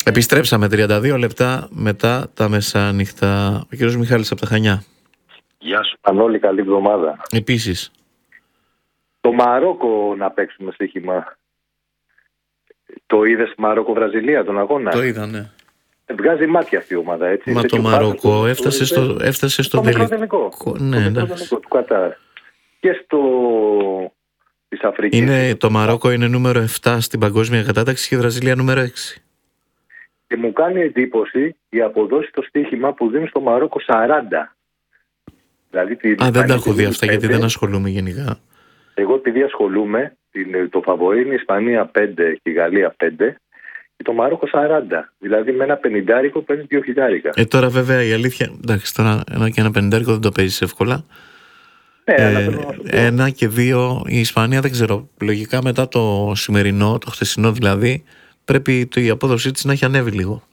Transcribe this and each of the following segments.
Επιστρέψαμε 32 λεπτά μετά τα μεσάνυχτα. Ο κύριος Μιχάλης από τα Χανιά. Γεια σου Πανόλη, καλή εβδομάδα. Επίσης. Το Μαρόκο να παίξουμε στοίχημα. Το είδες Μαρόκο-Βραζιλία τον αγώνα? Το είδα, ναι. Βγάζει μάτια αυτή η ομάδα, έτσι. Μα το Μαρόκο έφτασε στο τελικό. Ναι, του Κατάρ. Και της Αφρικής. Το Μαρόκο είναι νούμερο 7 στην παγκόσμια κατάταξη και η Βραζιλία νούμερο 6. Και μου κάνει εντύπωση η αποδόση στο στοίχημα που δίνει στο Μαρόκο 40. Δηλαδή, δεν τα έχω δει αυτά γιατί δεν ασχολούμαι γενικά. Εγώ επειδή ασχολούμαι, το φαβορί είναι η Ισπανία 5 και η Γαλλία 5 και το Μαρόκο 40. Δηλαδή με ένα 50 παίρνει 2.000. Τώρα βέβαια η αλήθεια, εντάξει, τώρα ένα 50 δεν το παίζεις εύκολα. Ένα και δύο η Ισπανία δεν ξέρω. Λογικά μετά το σημερινό, το χθεσινό δηλαδή, πρέπει η απόδοσή της να έχει ανέβει λίγο.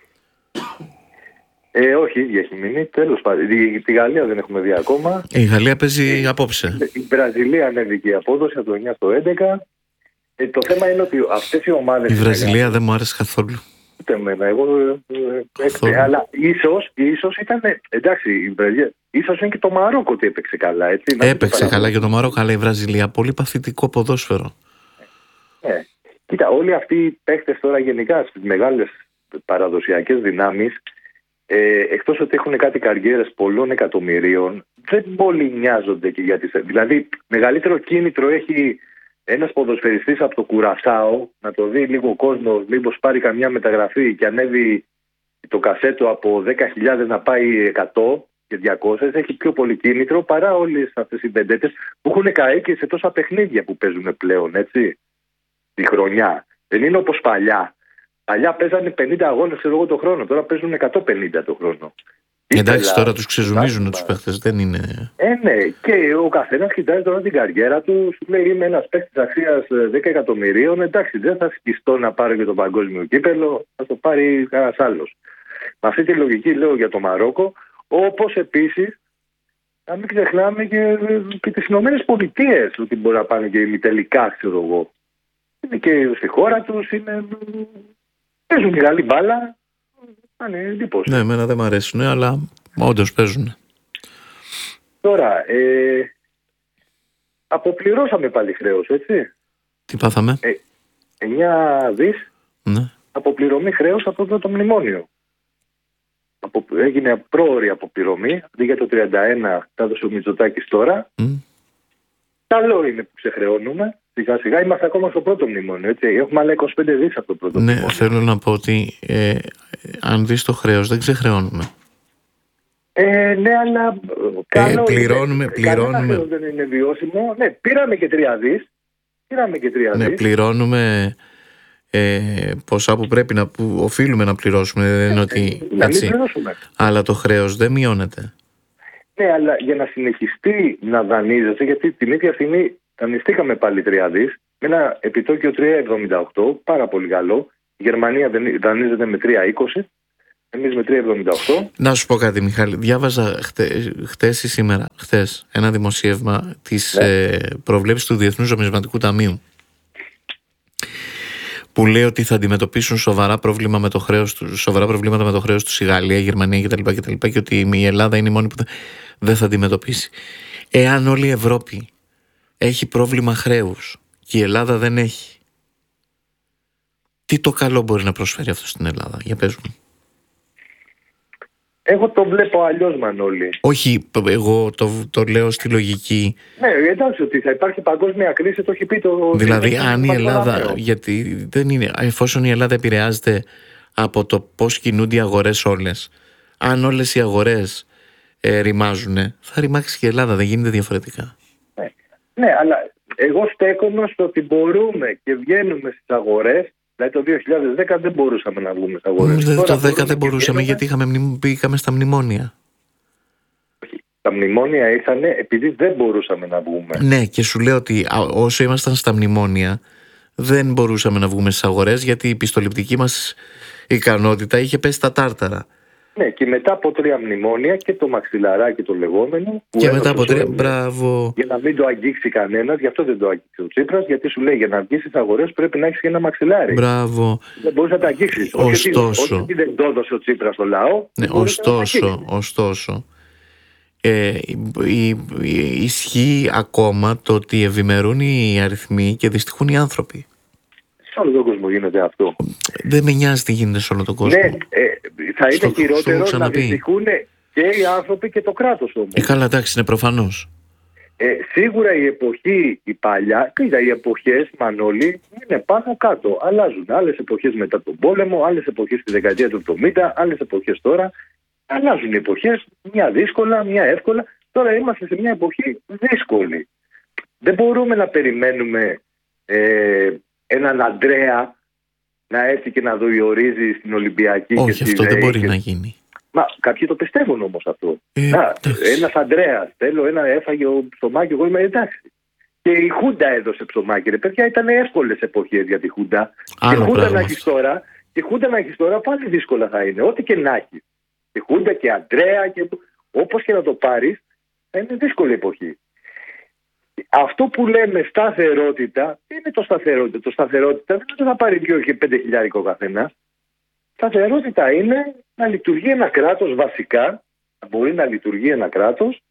Όχι, έχει μείνει. Τέλος πάντων. Τη Γαλλία δεν έχουμε δει ακόμα. Η Γαλλία παίζει απόψε. Η Βραζιλία ανέβηκε η απόδοση από το 9 στο 11. Το θέμα είναι ότι αυτές οι ομάδες. Η Βραζιλία δεν μου άρεσε καθόλου. Ούτε εμένα. Εγώ. Αλλά ίσως ήταν. Εντάξει, η Βραζιλία. Ίσως είναι και το Μαρόκο ότι έπαιξε καλά. Έτσι, έπαιξε καλά και το Μαρόκο, αλλά η Βραζιλία πολύ παθητικό ποδόσφαιρο. Κοίτα, όλοι αυτοί οι παίκτες τώρα γενικά στις μεγάλες παραδοσιακές δυνάμεις. Εκτός ότι έχουν κάτι καριέρες πολλών εκατομμυρίων, δεν πολύ νοιάζονται και για τις. Δηλαδή, μεγαλύτερο κίνητρο έχει ένας ποδοσφαιριστής από το Κουρασάο να το δει λίγο κόσμο, μήπως πάρει καμιά μεταγραφή και ανέβει το κασέτο από 10.000 να πάει 100 και 200. Έχει πιο πολύ κίνητρο παρά όλες αυτές οι πεντέτες που έχουν καεί και σε τόσα παιχνίδια που παίζουν πλέον, έτσι, τη χρονιά. Δεν είναι όπως παλιά. Παλιά παίζανε 50 αγώνες το χρόνο, τώρα παίζουν 150 το χρόνο. Εντάξει, τώρα τους ξεζουμίζουν τους παίχτες, δεν είναι. Ναι, και ο καθένας κοιτάζει τώρα την καριέρα του, σου λέει είμαι ένας παίχτης αξίας 10 εκατομμυρίων, εντάξει, δεν θα σκιστώ να πάρω και το παγκόσμιο κύπελλο, θα το πάρει κανένας άλλος. Με αυτή τη λογική λέω για το Μαρόκο, όπως επίσης να μην ξεχνάμε και τις Ηνωμένες Πολιτείες, ότι μπορεί να πάνε και ημιτελικά, ξέρω εγώ. Είναι και στη χώρα τους, παίζουν μεγάλη μπάλα. Ναι, εμένα δεν μ' αρέσουν, αλλά όντως παίζουν. Τώρα, αποπληρώσαμε πάλι χρέος, έτσι. Τι πάθαμε? 9 δις, ναι. Αποπληρωμή χρέος από το μνημόνιο. Έγινε πρόωρη αποπληρωμή, αντί για το 31 θα δώσει ο Μητσοτάκης τώρα. Καλό είναι που ξεχρεώνουμε. Σιγά σιγά είμαστε ακόμα στο πρώτο μνημόνιο, έτσι. Έχουμε άλλα 25 δις από το πρώτο μνημόνιο. Ναι, θέλω να πω ότι αν δεις το χρέος δεν ξεχρεώνουμε. Ναι, αλλά καλό πληρώνουμε. Δεν είναι βιώσιμο. Ναι, πήραμε και 3 δις. Ναι, πληρώνουμε ποσά που οφείλουμε να πληρώσουμε. Δεν είναι ότι έτσι. Αλλά το χρέος δεν μειώνεται. Ναι, αλλά για να συνεχιστεί να δανείζεσαι, γιατί την ίδια στιγμή δανειστήκαμε πάλι 3 δις, με ένα επιτόκιο 3,78, πάρα πολύ καλό. Η Γερμανία δανείζεται με 3,20, εμείς με 3,78. Να σου πω κάτι, Μιχάλη. Διάβαζα χτες ή σήμερα, ένα δημοσίευμα της προβλέψης του Διεθνούς Νομισματικού Ταμείου, που λέει ότι θα αντιμετωπίσουν σοβαρά προβλήματα με το χρέος τους η Γαλλία, η Γερμανία κτλ. Και ότι η Ελλάδα είναι η μόνη που δεν θα αντιμετωπίσει. Εάν όλη η Ευρώπη έχει πρόβλημα χρέους και η Ελλάδα δεν έχει, τι το καλό μπορεί να προσφέρει αυτό στην Ελλάδα? Για πες μου. Εγώ το βλέπω αλλιώς, Μανώλη. Όχι, εγώ το λέω στη λογική. Ναι, εντάξει, ότι θα υπάρχει παγκόσμια κρίση, το έχει πει το. Δηλαδή, αν η Ελλάδα. Γιατί δεν είναι. Εφόσον η Ελλάδα επηρεάζεται από το πώς κινούνται οι αγορές όλες, αν όλες οι αγορές ρημάζουν, θα ρημάξει και η Ελλάδα. Δεν γίνεται διαφορετικά. Ναι, αλλά εγώ στέκομαι στο ότι μπορούμε και βγαίνουμε στις αγορές. Δηλαδή το 2010 δεν μπορούσαμε να βγούμε στις αγορές. Το 2010 δεν μπορούσαμε γιατί πήγαμε στα μνημόνια. Τα μνημόνια ήρθαν επειδή δεν μπορούσαμε να βγούμε. Ναι, και σου λέω ότι όσο ήμασταν στα μνημόνια δεν μπορούσαμε να βγούμε στις αγορές γιατί η πιστοληπτική μας ικανότητα είχε πέσει στα τάρταρα. Ναι, και μετά από 3 μνημόνια και το μαξιλαράκι το λεγόμενο. Και μετά από 3. Μπράβο. Για να μην το αγγίξει κανένας, γι' αυτό δεν το αγγίξει ο Τσίπρας, γιατί σου λέει για να αγγίξει αγορές πρέπει να έχεις και ένα μαξιλάρι. Μπράβο. Δεν μπορείς να τα αγγίξεις. Ωστόσο. Όχι δεν το έδωσε ο Τσίπρας στο λαό. Ναι, ωστόσο. Ισχύει ακόμα το ότι ευημερούν οι αριθμοί και δυστυχούν οι άνθρωποι. Σε όλο τον κόσμο γίνεται αυτό. Δεν με νοιάζει τι γίνεται σε όλο τον κόσμο. Ναι, θα είναι χειρότερο να δυστυχούν και οι άνθρωποι και το κράτος όμως. Καλά, εντάξει, είναι προφανώς. Σίγουρα η εποχή, η παλιά, οι εποχές, Μανώλη, είναι πάνω κάτω. Αλλάζουν. Άλλες εποχές μετά τον πόλεμο, άλλες εποχές στη δεκαετία του 70, άλλες εποχές τώρα. Αλλάζουν οι εποχές, μια δύσκολα, μια εύκολα. Τώρα είμαστε σε μια εποχή δύσκολη. Δεν μπορούμε να περιμένουμε έναν Αντρέα να έρθει και να διορίζει στην Ολυμπιακή. Όχι, και αυτό δεν μπορεί να γίνει. Μα κάποιοι το πιστεύουν όμως αυτό. Ένας Αντρέας, θέλω έφαγε ο ψωμάκι, εγώ είμαι εντάξει. Και η Χούντα έδωσε ψωμάκι. Ρε παιδιά, ήταν εύκολες εποχές για τη Χούντα. Και Χούντα να έχεις τώρα πάλι δύσκολα θα είναι. Ό,τι και να έχει. Η Χούντα και Αντρέα και όπως και να το πάρεις, θα είναι δύσκολη εποχή. Αυτό που λέμε σταθερότητα, τι είναι το σταθερότητα? Το σταθερότητα δεν είναι ότι θα πάρει 2 και 5.000 ο καθένας. Σταθερότητα είναι να λειτουργεί ένα κράτος βασικά, να μπορεί να λειτουργεί ένα κράτος,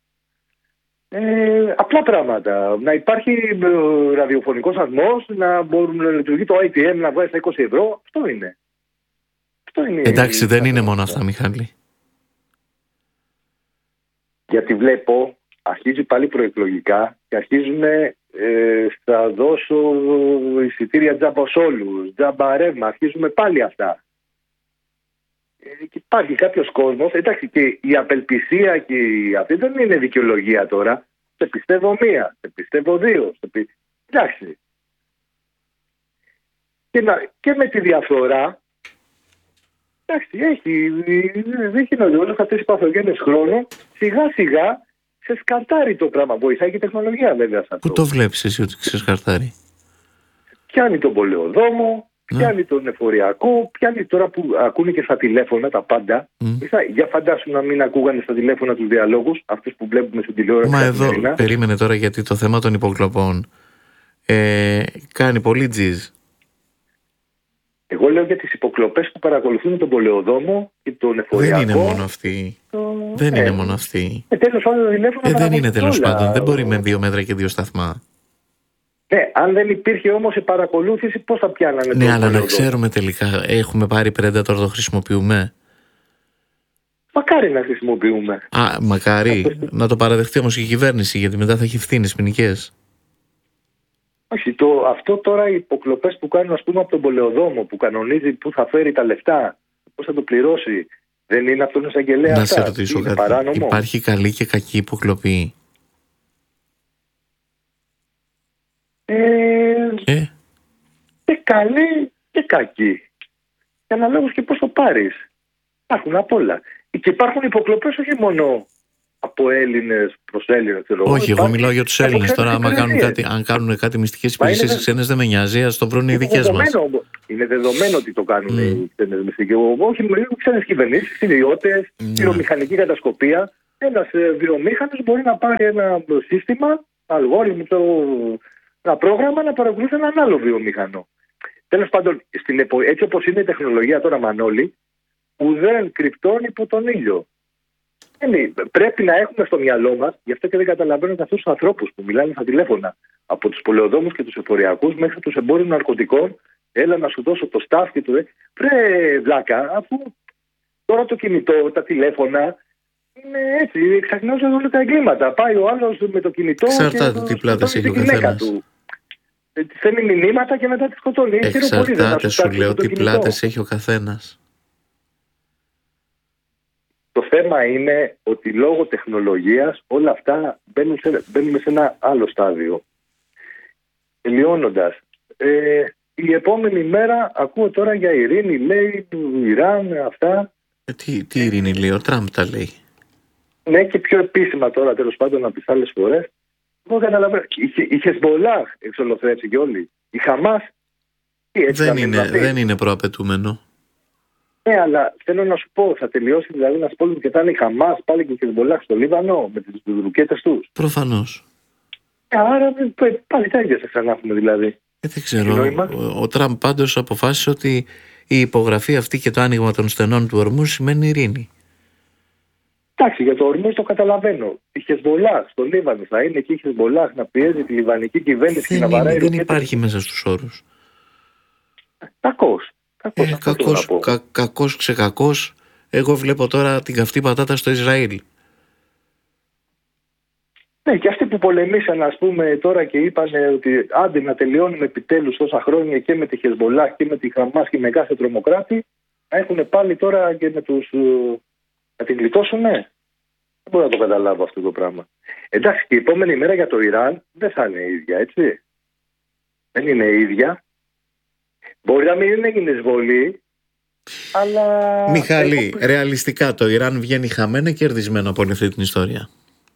απλά πράγματα. Να υπάρχει ραδιοφωνικός σταθμός, να μπορούν να λειτουργεί το ITM, να βγάζει τα 20 ευρώ. Αυτό είναι. Εντάξει, δεν είναι μόνο αυτά, Μιχάλη. Γιατί βλέπω, αρχίζει πάλι προεκλογικά και αρχίζουν θα δώσω εισιτήρια τζάμπα σε όλους, τζάμπα ρεύμα, αρχίζουμε πάλι αυτά. Και υπάρχει κάποιος κόσμος, εντάξει, και η απελπισία και αυτή δεν είναι δικαιολογία τώρα. Σε πιστεύω 1, σε πιστεύω 2, εντάξει. Και με τη διαφορά, εντάξει, δεν γίνονται όλες αυτές οι παθογένειες χρόνου, σιγά σιγά σε σκαρτάρει το πράγμα. Βοηθάει και η τεχνολογία βέβαια σε αυτό. Πού το βλέπεις εσύ ότι σε σκαρτάρει? Πιάνει τον πολεοδόμο, πιάνει τον εφοριακό, πιάνει τώρα που ακούνε και στα τηλέφωνα τα πάντα. Για φαντάσου να μην ακούγανε στα τηλέφωνα τους διαλόγους, αυτούς που βλέπουμε στην τηλεόραση. Μα εδώ περίμενε τώρα, γιατί το θέμα των υποκλοπών κάνει πολύ τζιζ. Εγώ λέω για τις υποκλοπές που παρακολουθούν τον πολεοδόμο και τον εφοριακό. Δεν είναι μόνο αυτοί. Δεν είναι μόνο αυτοί. Τέλος πάντων, δεν είναι τέλος πάντων. Δεν μπορεί με 2 μέτρα και 2 σταθμά. Ναι, αν δεν υπήρχε όμως η παρακολούθηση, πώς θα πιάνανε? Ναι, αλλά να ξέρουμε τελικά, έχουμε πάρει Predator, το χρησιμοποιούμε? Μακάρι να χρησιμοποιούμε. Μακάρι. Να το παραδεχτεί όμως η κυβέρνηση, γιατί μετά θα έχει ευθύνες ποινικές. Όχι, αυτό τώρα οι υποκλοπές που κάνουν, ας πούμε, από τον πολεοδόμο, που κανονίζει πού θα φέρει τα λεφτά, πώς θα το πληρώσει, δεν είναι από τον εισαγγελέα? Να σε ρωτήσω κάτι. Παράνομο? Υπάρχει καλή και κακή υποκλοπή? Και καλή και κακή. Και αναλόγως και πώς το πάρεις. Υπάρχουν απ' όλα. Και υπάρχουν υποκλοπές όχι μόνο από Έλληνες προς Έλληνες. Όχι, εγώ μιλάω για τους Έλληνες. Τώρα, αν κάνουν κάτι μυστικές υπηρεσίες οι ξένες, δεν με νοιάζει, ας το βρουν οι δικές μας. Είναι δεδομένο ότι το κάνουν οι ξένες μυστικές. Όχι, οι ξένες κυβερνήσεις, ιδιώτες, βιομηχανική κατασκοπία. Ένας βιομήχανος μπορεί να πάρει ένα σύστημα, αλγόριθμο, ένα πρόγραμμα να παρακολουθεί έναν άλλο βιομηχανό. Τέλος πάντων, έτσι όπως είναι η τεχνολογία τώρα, Μανώλη, ουδέν κρυπτών υπό τον ήλιο. Πρέπει να έχουμε στο μυαλό μας, γι' αυτό και δεν καταλαβαίνω αυτούς τους ανθρώπους που μιλάνε στα τηλέφωνα, από τους πολεοδόμους και τους εφοριακούς μέχρι τους εμπόριους ναρκωτικών. Έλα να σου δώσω το staff και το βλάκα, αφού τώρα το κινητό, τα τηλέφωνα είναι έτσι, εξαγνώζουν όλα τα εγκλήματα. Πάει ο άλλος με το κινητό. Εξαρτάται τι πλάτες έχει ο καθένας. Στέλνει μηνύματα και μετά τη σκοτώνει. Εξαρτάται, σου λέω, τι πλάτες έχει ο καθένας. Το θέμα είναι ότι λόγω τεχνολογίας όλα αυτά μπαίνουν σε ένα άλλο στάδιο. Τελειώνοντας, η επόμενη μέρα ακούω τώρα για ειρήνη, λέει, του Ιράν, αυτά. Τι ειρήνη λέει, ο Τραμπ τα λέει. Ναι, και πιο επίσημα τώρα, τέλος πάντων, από τις άλλες φορές. Εγώ καταλαβαίνω. Η Χεσμολάχ εξολοθρέψει και όλοι. Η Χαμάς. Δεν είναι προαπαιτούμενο. Ναι, αλλά θέλω να σου πω, θα τελειώσει δηλαδή ένας πόλεμος και θα είναι η Χαμάς πάλι και η Χεσμολάχ στο Λίβανο με τις ρουκέτες τους. Προφανώς. Άρα πάλι τα ίδια θα ξανά έχουμε δηλαδή. Δεν ξέρω. Ο Τραμπ πάντως αποφάσισε ότι η υπογραφή αυτή και το άνοιγμα των στενών του ορμού σημαίνει ειρήνη. Εντάξει, για το ορμού το καταλαβαίνω. Η Χεσμολάχ στο Λίβανο θα είναι εκεί η Χεσμολάχ να πιέζει τη λιβανική κυβέρνηση και να βαράει. Δεν υπάρχει μέσα στους όρους. Κακός ξεκακός. Εγώ βλέπω τώρα την καυτή πατάτα στο Ισραήλ. Ναι, και αυτοί που πολεμήσαν, ας πούμε, τώρα και είπαν ότι άντε να τελειώνουμε επιτέλους τόσα χρόνια και με τη Χεσμολάχ και με τη Χαμάς και με κάθε τρομοκράτη, να έχουν πάλι τώρα και να την γλιτώσουν. Ναι. Δεν μπορώ να το καταλάβω αυτό το πράγμα. Εντάξει, και η επόμενη μέρα για το Ιράν δεν θα είναι η ίδια, έτσι. Δεν είναι η ίδια. Μπορεί να μην έγινε εισβολή, αλλά... Μιχάλη, ρεαλιστικά το Ιράν βγαίνει χαμένο ή κερδισμένο από όλη αυτή την ιστορία?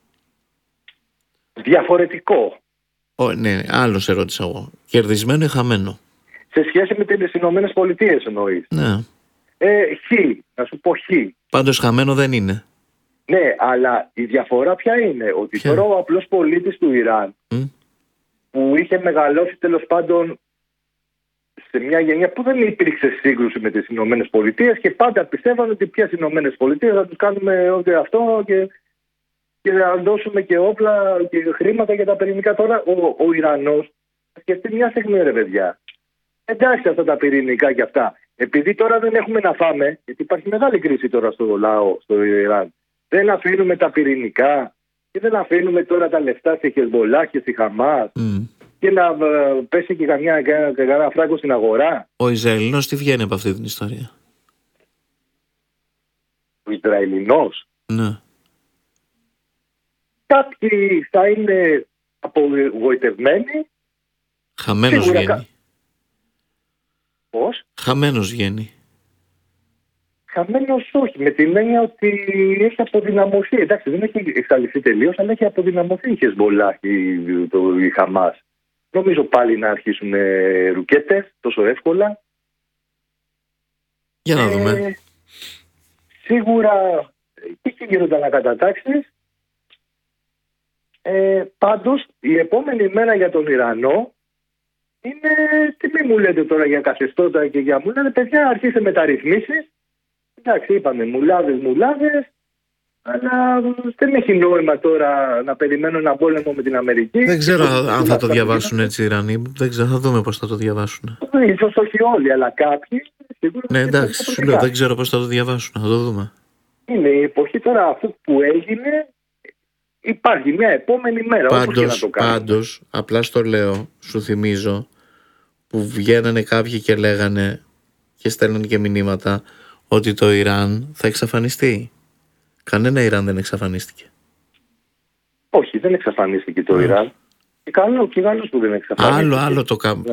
Διαφορετικό. Ναι, άλλο σε ρώτησα εγώ. Κερδισμένο ή χαμένο? Σε σχέση με τις Ηνωμένες Πολιτείες εννοείς? Ναι. Να σου πω χ. Πάντως χαμένο δεν είναι. Ναι, αλλά η διαφορά ποια είναι? Ότι τώρα ο απλός πολίτης του Ιράν που είχε μεγαλώσει τέλος πάντων σε μια γενιά που δεν υπήρξε σύγκρουση με τις Ηνωμένες Πολιτείες και πάντα πιστεύαν ότι ποιες Ηνωμένες Πολιτείες θα τους κάνουμε ό,τι αυτό και να δώσουμε και όπλα και χρήματα για τα πυρηνικά. Τώρα ο Ιρανός σκεφτεί μια στιγμή, ρε παιδιά. Εντάξει, αυτά τα πυρηνικά και αυτά. Επειδή τώρα δεν έχουμε να φάμε, γιατί υπάρχει μεγάλη κρίση τώρα στο λαό, στο Ιράν, δεν αφήνουμε τα πυρηνικά και δεν αφήνουμε τώρα τα λεφτά στη Χεσμολάχ και στη Χαμάς και να πέσει και κανένα φράγκο στην αγορά. Ο Ισραηλινός τι βγαίνει από αυτή την ιστορία? Ο Ισραηλινός. Ναι. Κάποιοι θα είναι απογοητευμένοι. Χαμένος βγαίνει. Πώς? Χαμένος βγαίνει. Χαμένος όχι, με την έννοια ότι έχει αποδυναμωθεί. Εντάξει, δεν έχει εξαλειφθεί τελείως, αλλά έχει αποδυναμωθεί η Χεσμολάχ, η Χαμάς. Νομίζω πάλι να αρχίσουν ρουκέτες τόσο εύκολα. Για να δούμε. Σίγουρα εκεί γίνονται ανακατατάξεις. Πάντως η επόμενη μέρα για τον Ιρανό είναι, τι μη μου λέτε τώρα για καθεστώτα και για μου λένε παιδιά αρχίστε μεταρρυθμίσεις. Εντάξει, είπαμε μουλάδες, αλλά δεν έχει νόημα τώρα να περιμένω ένα πόλεμο με την Αμερική. Δεν ξέρω αν θα το διαβάσουν έτσι οι Ιρανοί. Δεν ξέρω, θα δούμε πώς θα το διαβάσουν. Ίσως όχι όλοι, αλλά κάποιοι σίγουρα. Ναι, εντάξει, σου λέω, δεν ξέρω πώς θα το διαβάσουν. Θα το δούμε. Είναι η εποχή τώρα αυτού που έγινε. Υπάρχει μια επόμενη μέρα. Πάντως, απλά στο λέω, σου θυμίζω που βγαίνανε κάποιοι και λέγανε και στέλνανε και μηνύματα ότι το Ιράν θα εξαφανιστεί. Κανένα Ιράν δεν εξαφανίστηκε. Όχι, δεν εξαφανίστηκε το Ιράν. Και καλός που δεν εξαφανίστηκε. Άλλο το κάνω.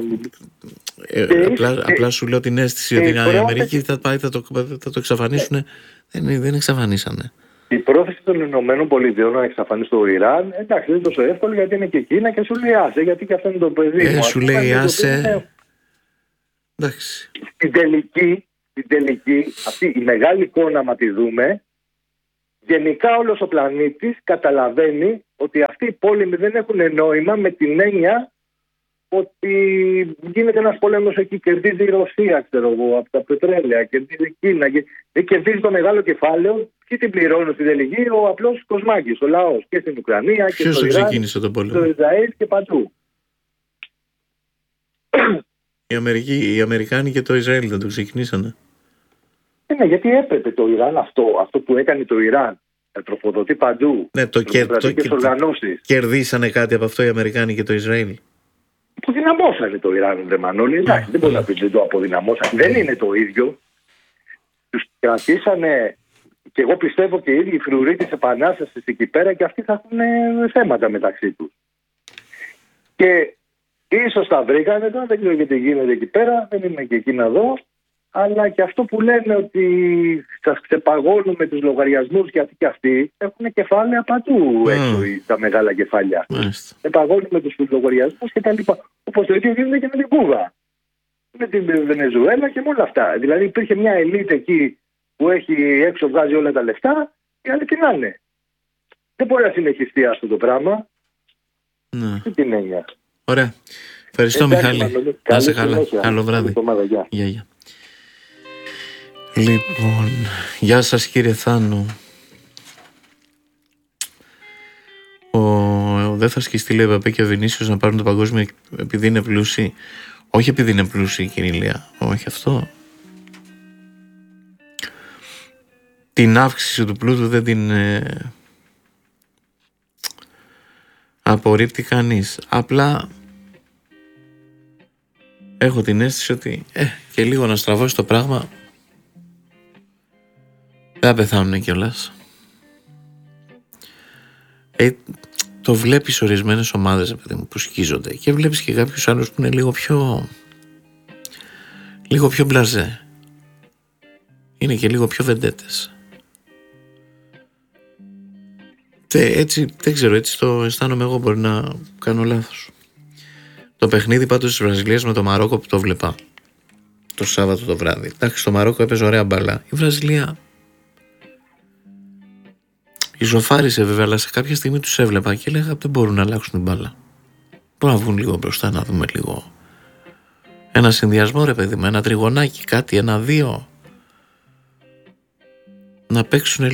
Απλά σου λέω την αίσθηση ότι η Αμερική θα το εξαφανίσουν. Δεν εξαφανίσανε. Η πρόθεση των Ηνωμένων Πολιτειών να εξαφανίσει το Ιράν, εντάξει, δεν είναι τόσο εύκολο γιατί είναι και Κίνα και σου λέει άσε, γιατί και αυτό είναι το παιδί μου. Σου λέει άσε. Εντάξει. Στην τελική, αυτή η μεγάλη εικόνα, άμα τη δούμε, γενικά όλος ο πλανήτης καταλαβαίνει ότι αυτοί οι πόλεμοι δεν έχουν νόημα με την έννοια ότι γίνεται ένας πόλεμος εκεί, κερδίζει η Ρωσία, ξέρω εγώ, από τα πετρέλαια, κερδίζει η Κίνα, και κερδίζει το μεγάλο κεφάλαιο. Ποιοι την πληρώνουν στην τελική? Ο απλός κοσμάκης, ο λαός, και στην Ουκρανία και στο Ιράν, ξεκίνησε τον πόλεμο? Στο Ισραήλ και παντού. Οι Αμερικάνοι και το Ισραήλ δεν το ξεκινήσανε. Ναι, γιατί έπρεπε το Ιράν αυτό που έκανε το Ιράν. Τροφοδοτεί παντού. Ναι, κερδίσανε κάτι από αυτό οι Αμερικάνοι και το Ισραήλ? Αποδυναμώσανε το Ιράν, δεν Μανώλη. Εντάξει, δεν μπορεί να πει ότι το αποδυναμώσανε. Δεν είναι το ίδιο. Τους κρατήσανε, και εγώ πιστεύω και οι ίδιοι φρουροί της Επανάστασης εκεί πέρα, και αυτοί θα έχουν θέματα μεταξύ τους. Και ίσως τα βρήκανε τώρα, δεν ξέρω γιατί γίνεται εκεί πέρα, δεν είμαι και εκεί να δω. Αλλά και αυτό που λένε ότι σας ξεπαγώνουμε τους λογαριασμούς και αυτοί έχουν κεφάλαια παντού έξω, τα μεγάλα κεφάλια. Ξεπαγώνουμε τους λογαριασμούς και τα λοιπά. Όπως το ίδιο γίνεται και με την Κούβα. με την Βενεζουέλα και με όλα αυτά. Δηλαδή υπήρχε μια ελίτ εκεί που έχει έξω, βγάζει όλα τα λεφτά, οι άλλοι τι να είναι. Δεν μπορεί να συνεχιστεί αυτό το πράγμα. Ναι. Τι την έννοια. Ωραία. Ευχαριστώ, Μιχάλη. Να είσαι καλά. Καλό βράδυ. Γεια. Λοιπόν, γεια σας κύριε Θάνο. Δεν θα σκιστεί, λέει, ο Μπαπέ και ο Βινίσιος να πάρουν το παγκόσμιο επειδή είναι πλούσιοι. Όχι επειδή είναι πλούσιοι, κύριε Ηλία. Όχι αυτό. Την αύξηση του πλούτου δεν την απορρίπτει κανείς. Απλά έχω την αίσθηση ότι και λίγο να στραβώσει το πράγμα δεν θα πεθάνουνε κιόλας. Το βλέπεις ορισμένες ομάδες, παιδί μου, που σκίζονται, και βλέπεις και κάποιους άλλους που είναι λίγο πιο μπλαζέ. Είναι και λίγο πιο βεντέτες. Έτσι, δεν ξέρω, έτσι το αισθάνομαι εγώ, μπορεί να κάνω λάθος. Το παιχνίδι πάντως της Βραζιλίας με το Μαρόκο που το βλέπα το Σάββατο το βράδυ. Εντάξει, το Μαρόκο έπαιζε ωραία μπάλα. Η Βραζιλία ισοφάρισε βέβαια, αλλά σε κάποια στιγμή τους έβλεπα και έλεγα δεν μπορούν να αλλάξουν την μπάλα. Μπορούν να βγουν λίγο μπροστά, να δούμε λίγο ένα συνδυασμό, ρε παιδί μου, ένα τριγωνάκι, κάτι, ένα-δύο. Να παίξουν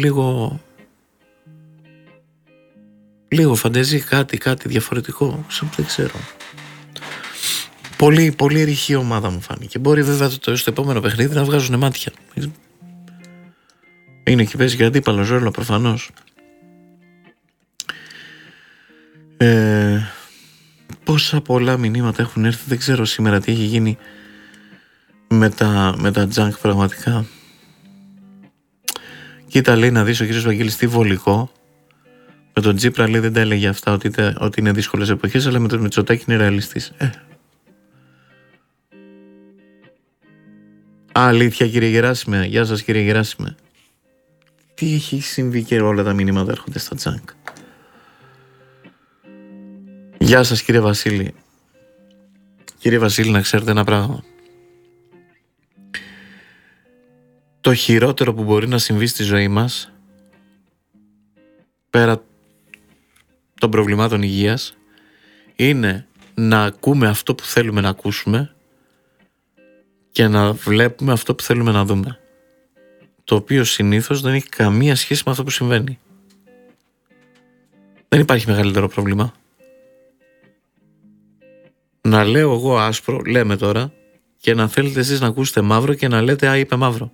λίγο φαντεζή, κάτι διαφορετικό. Δεν ξέρω. Πολύ, πολύ ρηχή ομάδα μου φάνηκε. Μπορεί βέβαια στο επόμενο παιχνίδι να βγάζουν μάτια. Είναι και παίζει και αντίπαλο ρόλο προφανώς. Πόσα πολλά μηνύματα έχουν έρθει. Δεν ξέρω σήμερα τι έχει γίνει με τα τζανκ πραγματικά. Κοίτα, λέει, να δεις ο κύριος Βαγγέλης τι βολικό. Με τον Τσίπρα, λέει, δεν τα έλεγε αυτά ότι είναι δύσκολες εποχές, αλλά με τον Μητσοτάκη είναι ρεαλιστής. Αλήθεια, κύριε Γεράσιμε. Γεια σας, κύριε Γεράσιμε. Τι έχει συμβεί και όλα τα μηνύματα έρχονται στα τζανκ. Γεια σας, κύριε Βασίλη. Κύριε Βασίλη, να ξέρετε ένα πράγμα. Το χειρότερο που μπορεί να συμβεί στη ζωή μας, πέρα των προβλημάτων υγείας, είναι να ακούμε αυτό που θέλουμε να ακούσουμε και να βλέπουμε αυτό που θέλουμε να δούμε. Το οποίο συνήθως δεν έχει καμία σχέση με αυτό που συμβαίνει. Δεν υπάρχει μεγαλύτερο πρόβλημα. Να λέω εγώ άσπρο, λέμε τώρα, και να θέλετε εσείς να ακούσετε μαύρο και να λέτε «Α, είπε μαύρο».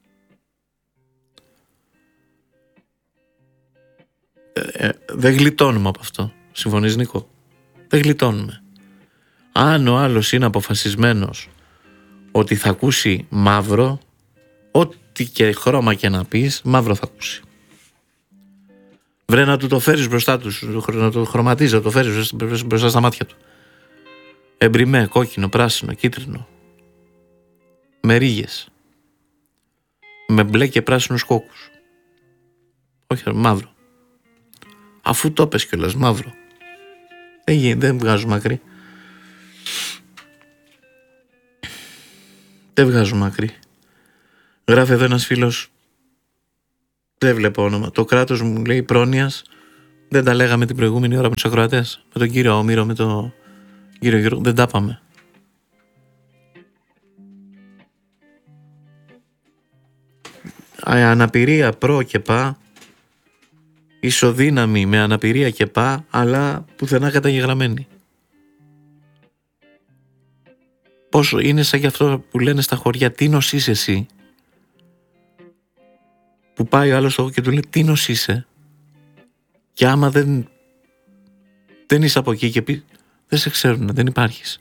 Δεν γλιτώνουμε από αυτό. Συμφωνείς, Νίκο? Δεν γλιτώνουμε. Αν ο άλλος είναι αποφασισμένος ότι θα ακούσει μαύρο, ό,τι και χρώμα και να πεις, μαύρο θα ακούσει. Βρε να του το φέρεις μπροστά του, να το χρωματίζει, να το φέρεις μπροστά στα μάτια του. Εμπριμέ, κόκκινο, πράσινο, κίτρινο. Με ρίγες. Με μπλε και πράσινους κόκκους. Όχι, μαύρο. Αφού το πες κιόλας, μαύρο. Δεν βγάζουμε άκρη. Δεν βγάζουμε άκρη. Γράφει εδώ ένας φίλος, δεν βλέπω όνομα. Το κράτος μου λέει πρόνοιας. Δεν τα λέγαμε την προηγούμενη ώρα με τους ακροατές. Με τον κύριο Όμηρο, με τον κύριο Γιώργο. Δεν τα πάμε. Αναπηρία προ και πά. Ισοδύναμη με αναπηρία και πά, αλλά πουθενά καταγεγραμμένη. Πόσο είναι σαν και αυτό που λένε στα χωριά, τι νος είσαι εσύ. Που πάει ο άλλος εγώ και του λέει τι νος είσαι. Και άμα δεν είσαι από εκεί και πει δεν σε ξέρουν, δεν υπάρχεις.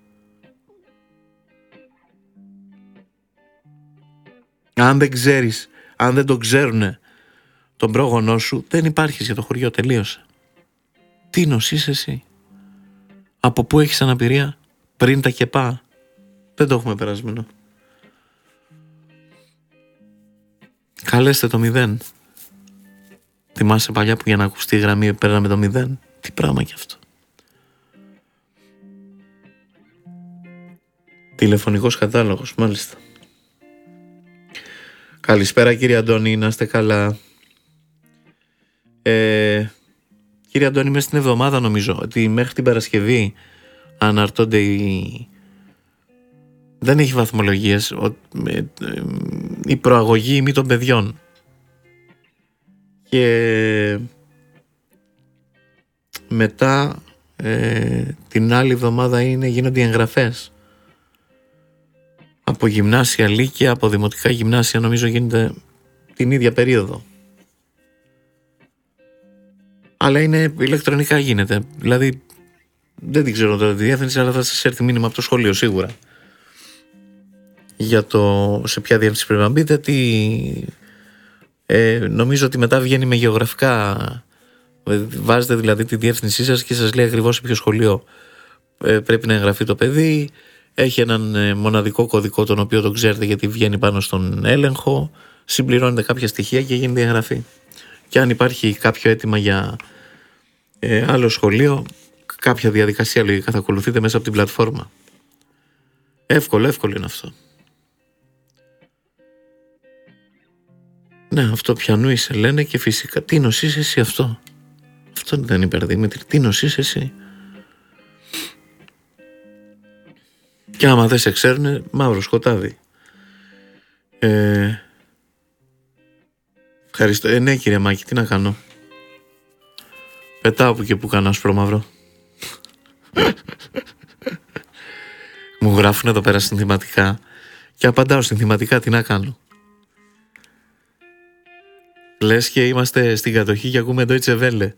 Αν δεν ξέρεις, αν δεν τον ξέρουνε τον πρόγονό σου, δεν υπάρχεις για το χωριό, τελείωσε. Τι νος είσαι εσύ. Από πού έχεις αναπηρία? Πριν τα ΚΕΠΑ. Δεν το έχουμε περασμένο. Καλέστε το 0. Θυμάσαι παλιά που για να ακουστεί η γραμμή παίρναμε το 0. Τι πράγμα κι αυτό. Τηλεφωνικός κατάλογος, μάλιστα. Καλησπέρα κύριε Αντώνη, να είστε καλά. Κύριε Αντώνη, μέσα στην εβδομάδα νομίζω ότι μέχρι την Παρασκευή αναρτώνται δεν έχει βαθμολογίες η προαγωγή ημί των παιδιών. Και μετά την άλλη εβδομάδα γίνονται οι εγγραφές από γυμνάσια, λύκεια, από δημοτικά γυμνάσια, νομίζω γίνεται την ίδια περίοδο. Αλλά είναι ηλεκτρονικά γίνεται. Δηλαδή δεν την ξέρω τώρα τη διεύθυνση, αλλά θα σας έρθει μήνυμα από το σχολείο σίγουρα για το σε ποια διεύθυνση πρέπει να μπείτε. Νομίζω ότι μετά βγαίνει με γεωγραφικά. Βάζετε δηλαδή τη διεύθυνσή σας και σας λέει ακριβώς σε ποιο σχολείο πρέπει να εγγραφεί το παιδί. Έχει έναν μοναδικό κωδικό τον οποίο το ξέρετε γιατί βγαίνει πάνω στον έλεγχο. Συμπληρώνετε κάποια στοιχεία και γίνεται η εγγραφή. Και αν υπάρχει κάποιο αίτημα για άλλο σχολείο, κάποια διαδικασία λογικά θα ακολουθείτε μέσα από την πλατφόρμα. Εύκολο είναι αυτό. Ναι, αυτό πιανού είσαι λένε και φυσικά. Τι νοσείς εσύ αυτό. Αυτό δεν είπε Δημήτρη. Τι νοσείς εσύ. Και άμα δεν σε ξέρουνε, μαύρο σκοτάδι. Ευχαριστώ. Ναι κύριε Μάκη, τι να κάνω. Πετάω που και που κάνω άσπρο μαύρο. Μου γράφουν εδώ πέρα συνθηματικά και απαντάω συνθηματικά, τι να κάνω. Λες και είμαστε στην κατοχή και ακούμε Deutsche Welle.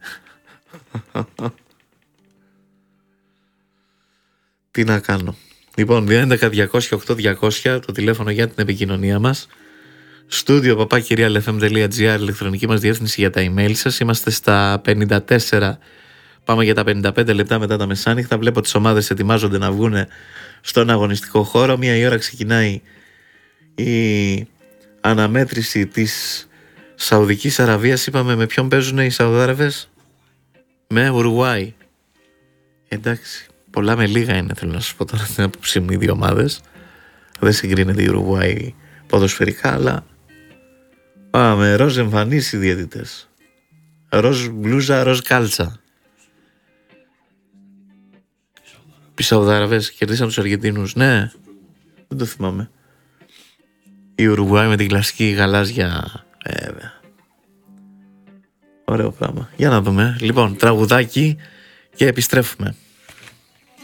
Τι να κάνω. Λοιπόν, 211-200-8200 το τηλέφωνο για την επικοινωνία μας. Στούντιο @realfm.gr, ηλεκτρονική μας διεύθυνση για τα email σας. Είμαστε στα 54. Πάμε για τα 55 λεπτά μετά τα μεσάνυχτα. Βλέπω τις ομάδες ετοιμάζονται να βγουν στον αγωνιστικό χώρο. 1 η ώρα ξεκινάει η αναμέτρηση της Σαουδικής Αραβίας. Είπαμε με ποιον παίζουν οι Σαουδάραβες. Με Ουρουάη. Εντάξει, πολλά με λίγα είναι, θέλω να σας πω τώρα την άποψή μου, οι δύο ομάδες. Δεν συγκρίνεται η Ουρουάη ποδοσφαιρικά, αλλά πάμε ροζ εμφανείς οι διαιτητές. Ροζ μπλούζα, ροζ κάλτσα. Οι Σαουδάραβες κερδίσαν τους Αργεντίνους. Ναι, δεν το θυμάμαι. Η Ουρουάη με την κλασική γαλάζια. Ωραίο πράγμα. Για να δούμε. Λοιπόν, τραγουδάκι και επιστρέφουμε.